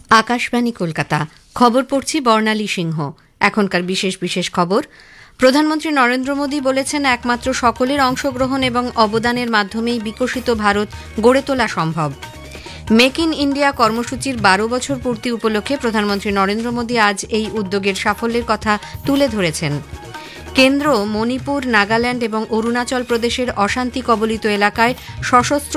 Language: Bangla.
আকাশবাণী কলকাতা। খবর পড়ছি বর্ণালী সিংহ। এখনকার বিশেষ বিশেষ খবর। প্রধানমন্ত্রী নরেন্দ্র মোদী বলেছেন, একমাত্র সকলের অংশগ্রহণ এবং অবদানের মাধ্যমেই বিকশিত ভারত গড়ে তোলা সম্ভব। মেক ইন ইন্ডিয়া কর্মসূচির 12 বছর পূর্তি উপলক্ষে প্রধানমন্ত্রী নরেন্দ্র মোদী আজ এই উদ্যোগের সাফল্যের কথা তুলে ধরেছেন। কেন্দ্র মণিপুর, নাগাল্যান্ড এবং অরুণাচল প্রদেশের অশান্তি কবলিত এলাকায় সশস্ত্র